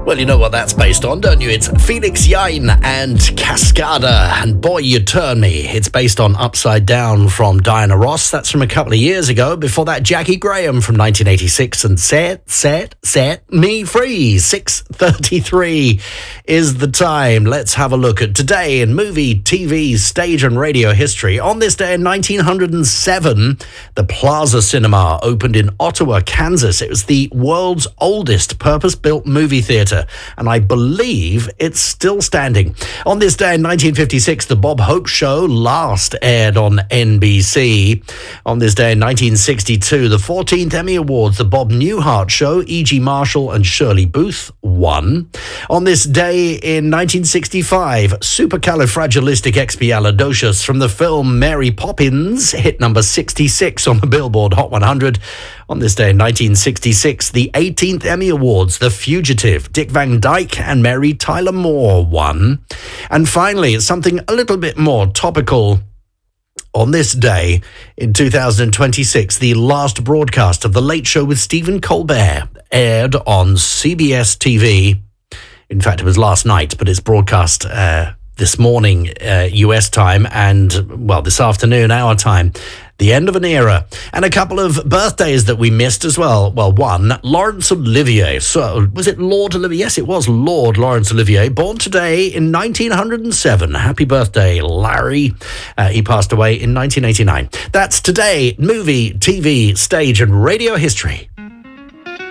Well, you know what that's based on, don't you? It's Felix Jaehn and Cascada, and Boy You Turn Me. It's based on Upside Down from Diana Ross. That's from a couple of years ago. Before that, Jackie Graham from 1986 and Set Me Free. 6:33 is the time. Let's have a look at today in movie, TV, stage and radio history. On this day in 1907, the Plaza Cinema opened in Ottawa, Kansas. It was the world's oldest purpose-built movie theatre, and I believe it's still standing. On this day in 1956, the Bob Hope Show last aired on NBC. On this day in 1962, the 14th Emmy Awards, the Bob Newhart Show, E.G. Marshall and Shirley Booth won. On this day in 1965, Supercalifragilisticexpialidocious from the film Mary Poppins hit number 66 on the Billboard Hot 100. On this day in 1966, the 18th Emmy Awards, The Fugitive, Dick Van Dyke and Mary Tyler Moore won. And finally, something a little bit more topical. On this day in 2026, the last broadcast of The Late Show with Stephen Colbert aired on CBS TV. In fact, it was last night, but it's broadcast this morning, US time, and, well, this afternoon, our time. The end of an era. And a couple of birthdays that we missed as well. Well, one, Laurence Olivier. So, was it Lord Olivier? Yes, it was Lord Laurence Olivier, born today in 1907. Happy birthday, Larry. He passed away in 1989. That's today, movie, TV, stage and radio history.